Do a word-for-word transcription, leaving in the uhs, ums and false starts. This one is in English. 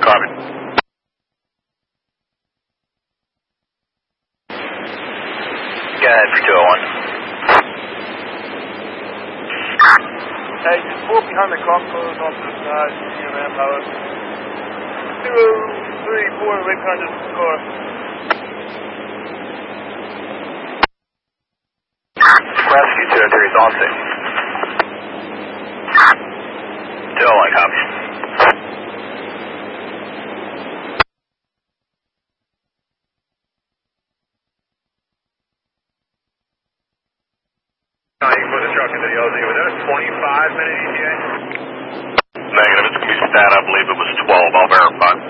Copy. Go ahead for two oh one. Hey, just pull up behind the cop clothes off to the side, see your manpower. two oh three four, right behind this car. Rescue two oh three is on scene. two oh one, copy. You can put the truck into the O Z. Was that a twenty-five minute E T A? Negative, it's going to be stat, I believe it was twelve, I'll verify.